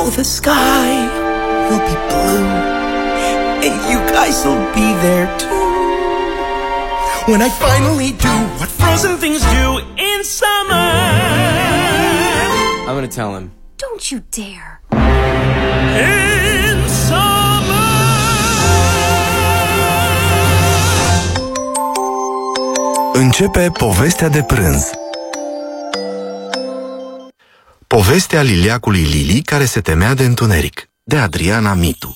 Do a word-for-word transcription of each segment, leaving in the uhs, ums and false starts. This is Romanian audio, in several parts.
know the sky will be blue, and you guys will be there too. When I finally do what frozen things do in summer, I'm gonna tell him. Don't you dare. In summer. Începe povestea de prânz. Povestea liliacului Lili care se temea de întuneric, de Adriana Mitu.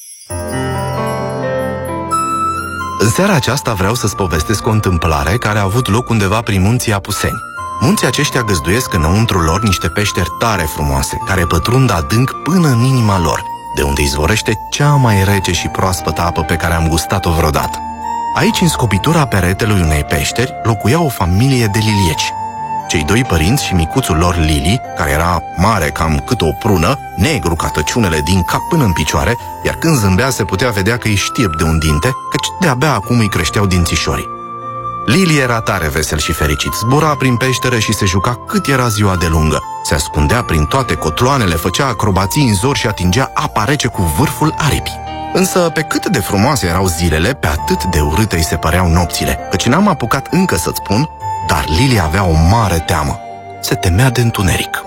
În seara aceasta vreau să-ți povestesc o întâmplare care a avut loc undeva prin munții Apuseni. Munții aceștia găzduiesc înăuntrul lor niște peșteri tare frumoase, care pătrund adânc până în inima lor, de unde izvorește cea mai rece și proaspătă apă pe care am gustat-o vreodată. Aici, în scopitura peretelui unei peșteri, locuia o familie de lilieci. Cei doi părinți și micuțul lor Lili, care era mare cam cât o prună, negru ca tăciunele din cap până în picioare, iar când zâmbea se putea vedea că îi știep de un dinte, căci de-abia acum îi creșteau dințișorii. Lili era tare vesel și fericit, zbura prin peșteră și se juca cât era ziua de lungă. Se ascundea prin toate cotloanele, făcea acrobații în zor și atingea apa rece cu vârful aripii. Însă, pe cât de frumoase erau zilele, pe atât de urâte îi se păreau nopțile, căci n-am apucat încă să-ți spun, dar Lili avea o mare teamă. Se temea de întuneric.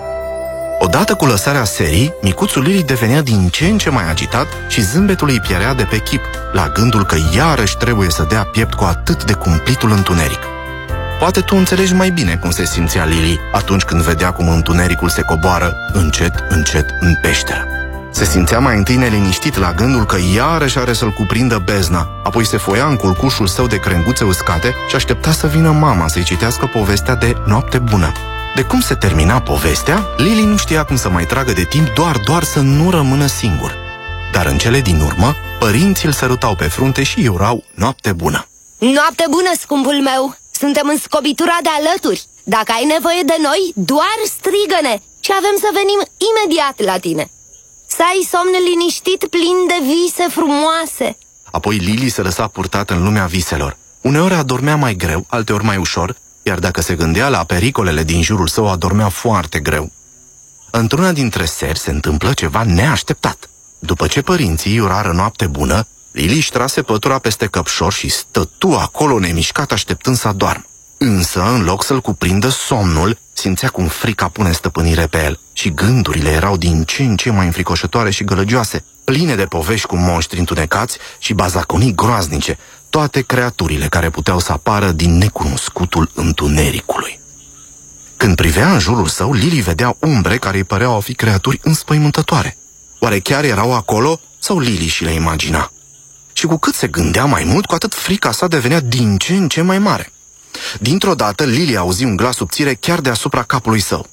Odată cu lăsarea serii, micuțul Lili devenea din ce în ce mai agitat și zâmbetul îi pierea de pe chip, la gândul că iarăși trebuie să dea piept cu atât de cumplitul întuneric. Poate tu înțelegi mai bine cum se simțea Lili atunci când vedea cum întunericul se coboară încet, încet în peșteră. Se simțea mai întâi neliniștit la gândul că iarăși are să-l cuprindă bezna, apoi se foia în culcușul său de crenguțe uscate și aștepta să vină mama să-i citească povestea de noapte bună. De cum se termina povestea, Lili nu știa cum să mai tragă de timp doar, doar să nu rămână singur. Dar în cele din urmă, părinții îl sărutau pe frunte și îi urau noapte bună. Noapte bună, scumpul meu! Suntem în scobitura de alături. Dacă ai nevoie de noi, doar strigă-ne și avem să venim imediat la tine. Să ai somn liniștit, plin de vise frumoase. Apoi Lili se lăsa purtat în lumea viselor. Uneori adormea mai greu, alteori mai ușor, iar dacă se gândea la pericolele din jurul său, adormea foarte greu. Într-una dintre seri se întâmplă ceva neașteptat. După ce părinții îi urară noapte bună, Lili își trase pătura peste căpșor și stătu acolo nemișcat așteptând să adormă. Însă, în loc să-l cuprindă somnul, simțea cum frica pune stăpânire pe el și gândurile erau din ce în ce mai înfricoșătoare și gălăgioase, pline de povești cu monștri întunecați și bazaconii groaznice, toate creaturile care puteau să apară din necunoscutul întunericului. Când privea în jurul său, Lili vedea umbre care îi păreau a fi creaturi înspăimântătoare. Oare chiar erau acolo sau Lili și le imagina? Și cu cât se gândea mai mult, cu atât frica sa devenea din ce în ce mai mare. Dintr-o dată, Lili auzi un glas subțire chiar deasupra capului său.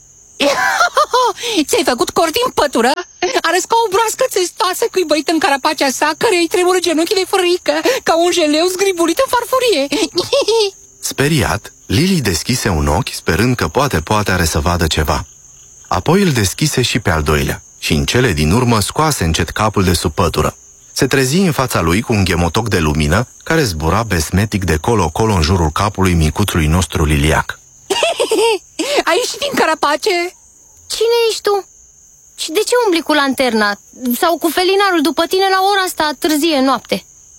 Ți-ai făcut cort din pătură? Arăți ca o broască țestoasă cuibăită în carapacea sa, care îi tremură genunchii de frică, ca un jeleu zgribulit în farfurie. Speriat, Lili deschise un ochi, sperând că poate, poate are să vadă ceva. Apoi îl deschise și pe al doilea și în cele din urmă scoase încet capul de sub pătură. Se trezi în fața lui cu un ghemotoc de lumină care zbura besmetic de colo-colo în jurul capului micuțului nostru liliac. Ai ieșit din carapace? Cine ești tu? Și de ce umbli cu lanterna? Sau cu felinarul după tine la ora asta târzie noapte?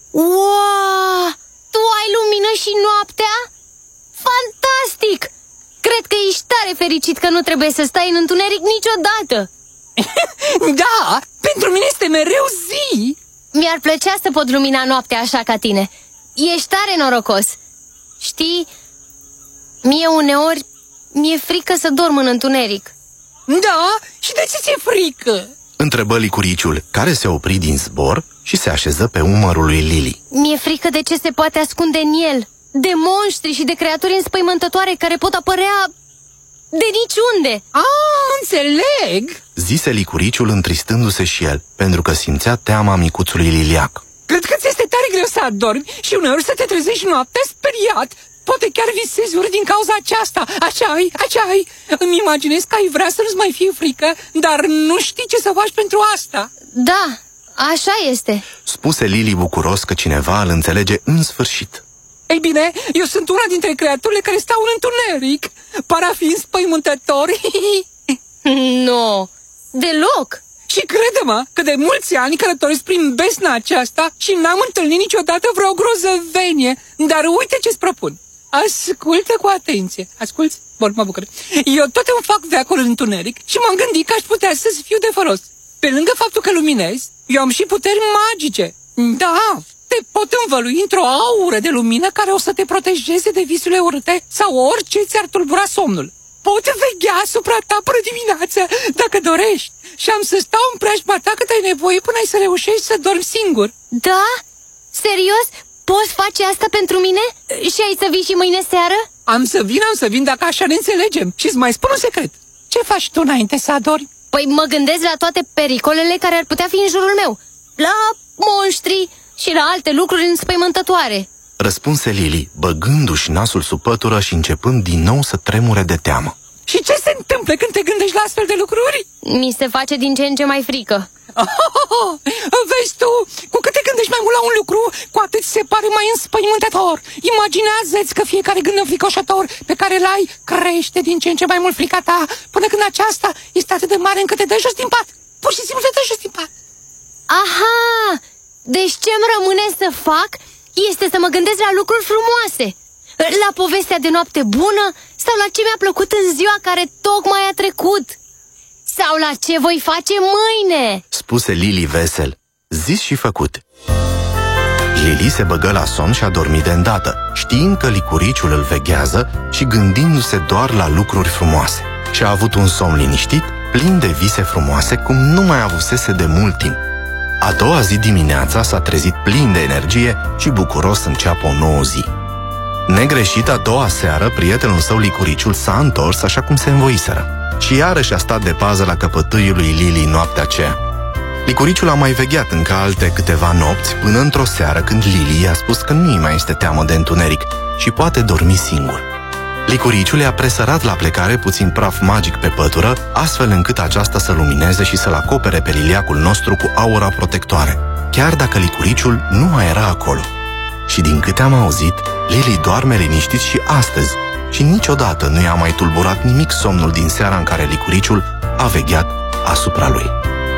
Wow! Tu ai lumină și noaptea? Fantastic! Cred că ești tare fericit că nu trebuie să stai în întuneric niciodată. Da, pentru mine este mereu zi. Mi-ar plăcea să pot lumina noaptea așa ca tine. Ești tare norocos. Știi, mie uneori mi-e frică să dorm în întuneric. Da? Și de ce ți-e frică? Întrebă licuriciul, care se opri din zbor și se așeză pe umărul lui Lili. Mi-e frică de ce se poate ascunde în el, de monștri și de creaturi înspăimântătoare care pot apărea de niciunde. Ah, înțeleg! Zise licuriciul întristându-se și el, pentru că simțea teama micuțului liliac. Cred că ți este tare greu să adormi și uneori să te trezești noaptea speriat. Poate chiar visezi ori din cauza aceasta. Așa-i, așa-i. Îmi imaginez că ai vrea să nu-ți mai fie frică, dar nu știi ce să faci pentru asta. Da, așa este, spuse Lili bucuros că cineva îl înțelege în sfârșit. Ei bine, eu sunt una dintre creaturile care stau în întuneric. Par a fi înspăimântători. Nu, deloc. Și crede-mă că de mulți ani călătoresc prin besna aceasta și n-am întâlnit niciodată vreo grozăvenie. Dar uite ce-ți propun. Ascultă cu atenție. Asculți? Bun, mă bucur. Eu tot îmi fac veacul în întuneric și m-am gândit că aș putea să-ți fiu de folos. Pe lângă faptul că luminez, eu am și puteri magice. Da, te pot învălui într-o aură de lumină care o să te protejeze de visurile urâte sau orice ți-ar tulbura somnul. Pot veghea asupra ta până dimineață, dacă dorești. Și am să stau în preajma ta cât ai nevoie până ai să reușești să dormi singur. Da? Serios? Poți face asta pentru mine? Și ai să vii și mâine seară? Am să vin, am să vin dacă așa ne înțelegem. Și-ți mai spun un secret. Ce faci tu înainte să adormi? Păi mă gândesc la toate pericolele care ar putea fi în jurul meu. La monștri și la alte lucruri înspăimântătoare. Răspunse Lily, băgându-și nasul sub pătură și începând din nou să tremure de teamă. Și ce se întâmplă când te gândești la astfel de lucruri? Mi se face din ce în ce mai frică. Oh, oh, oh. Vezi tu, cu cât te gândești mai mult la un lucru, cu atât se pare mai înspăimântător. Imaginează-ți că fiecare gând înfricoșător pe care îl ai crește din ce în ce mai mult frica ta, până când aceasta este atât de mare încât te dă jos din pat. Pur și simplu te dă jos din pat. Aha! Deci ce-mi rămâne să fac este să mă gândesc la lucruri frumoase. La povestea de noapte bună sau la ce mi-a plăcut în ziua care tocmai a trecut. Sau la ce voi face mâine, spuse Lily vesel. Zis și făcut. Lily se băgă la somn și a dormit de îndată, știind că licuriciul îl veghează și gândindu-se doar la lucruri frumoase. Și a avut un somn liniștit, plin de vise frumoase, cum nu mai avusese de mult timp. A doua zi dimineața s-a trezit plin de energie și bucuros să înceapă o nouă zi. Negreșit, a doua seară, prietenul său licuriciul s-a întors așa cum se învoiseră. Și iarăși a stat de pază la căpătâiul lui Lily noaptea aceea. Licuriciul a mai vegheat încă alte câteva nopți, până într-o seară când Lily i-a spus că nu-i mai este teamă de întuneric și poate dormi singur. Licuriciul i-a presărat la plecare puțin praf magic pe pătură, astfel încât aceasta să lumineze și să-l acopere pe liliacul nostru cu aura protectoare, chiar dacă licuriciul nu mai era acolo. Și din câte am auzit, Lily doarme liniștit și astăzi, și niciodată nu i-a mai tulburat nimic somnul din seara în care licuriciul a vegheat asupra lui.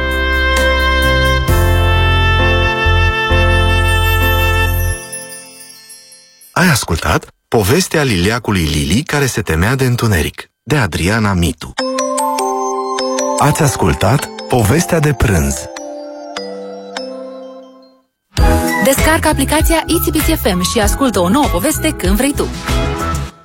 Ai ascultat povestea liliacului Lily care se temea de întuneric, de Adriana Mitu. Ați ascultat povestea de prânz. Descarcă aplicația I T B C F M și ascultă o nouă poveste când vrei tu.